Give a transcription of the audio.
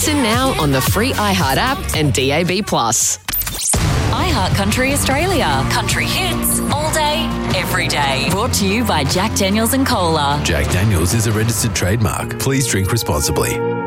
Listen now on the free iHeart app and DAB+. iHeart Country Australia. Country hits all day, every day. Brought to you by Jack Daniels and Cola. Jack Daniels is a registered trademark. Please drink responsibly.